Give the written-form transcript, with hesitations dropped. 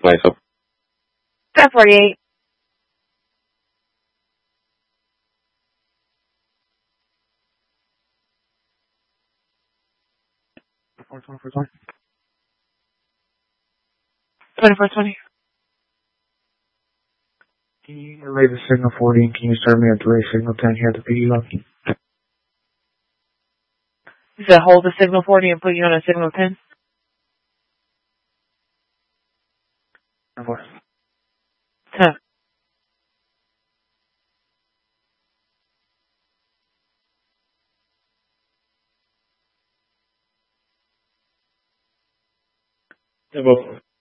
Myself. 1048. $24.20. 2420. Can you relay the signal 40 and can you start me at delay signal 10 here at the PD log? You said hold the signal 40 and put you on a signal 10? Of course. 10. Yeah, both.